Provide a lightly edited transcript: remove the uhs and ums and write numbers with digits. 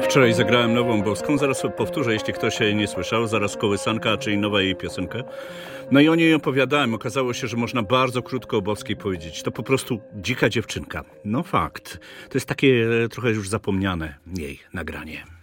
Wczoraj zagrałem nową boską, zaraz powtórzę, jeśli ktoś jej nie słyszał, zaraz kołysanka, czyli nowa jej piosenkę. No i o niej opowiadałem, okazało się, że można bardzo krótko o Boskiej powiedzieć. To po prostu dzika dziewczynka. No fakt, to jest takie trochę już zapomniane jej nagranie.